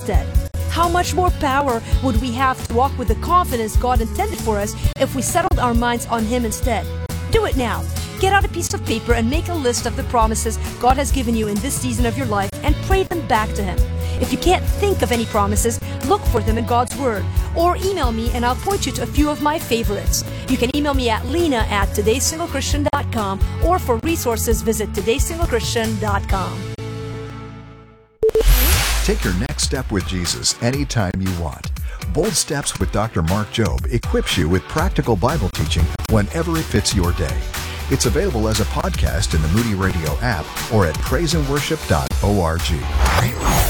instead? How much more power would we have to walk with the confidence God intended for us if we settled our minds on Him instead? Do it now. Get out a piece of paper and make a list of the promises God has given you in this season of your life and pray them back to Him. If you can't think of any promises, look for them in God's Word, or email me and I'll point you to a few of my favorites. You can email me at lena@todaysinglechristtian.com, or for resources, visit todaysinglechristtian.com. Take your next step with Jesus anytime you want. Bold Steps with Dr. Mark Jobe equips you with practical Bible teaching whenever it fits your day. It's available as a podcast in the Moody Radio app or at praiseandworship.org.